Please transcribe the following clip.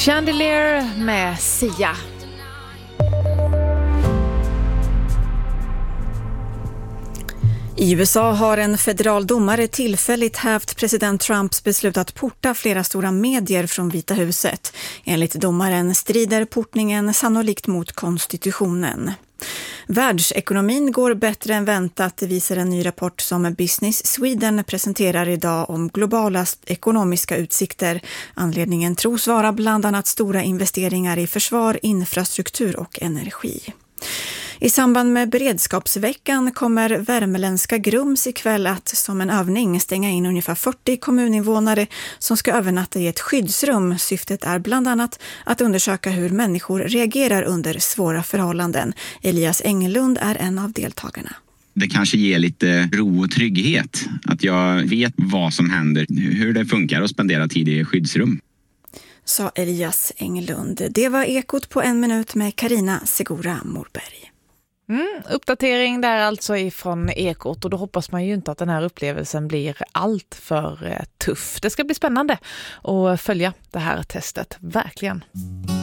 Chandelier med Sia. I USA har en federal domare tillfälligt hävt president Trumps beslut att porta flera stora medier från Vita huset. Enligt domaren strider portningen sannolikt mot konstitutionen. Världsekonomin går bättre än väntat, visar en ny rapport som Business Sweden presenterar idag om globala ekonomiska utsikter. Anledningen tros vara bland annat stora investeringar i försvar, infrastruktur och energi. I samband med beredskapsveckan kommer värmeländska Grums ikväll att som en övning stänga in ungefär 40 kommuninvånare som ska övernatta i ett skyddsrum. Syftet är bland annat att undersöka hur människor reagerar under svåra förhållanden. Elias Englund är en av deltagarna. Det kanske ger lite ro och trygghet att jag vet vad som händer, hur det funkar att spendera tid i skyddsrum. Sa Elias Englund. Det var Ekot på 1 minut med Karina Segura Morberg. Uppdatering där alltså ifrån Ekot, och då hoppas man ju inte att den här upplevelsen blir allt för tuff. Det ska bli spännande att följa det här testet, verkligen.